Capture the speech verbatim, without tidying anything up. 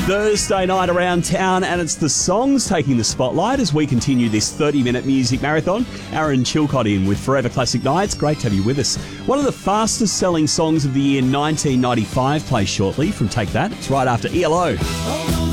Thursday night around town, and it's the songs taking the spotlight as we continue this thirty-minute music marathon. Aaron Chilcott in with Forever Classic Nights. Great to have you with us. One of the fastest selling songs of the year nineteen ninety-five plays shortly from Take That. It's right after E L O.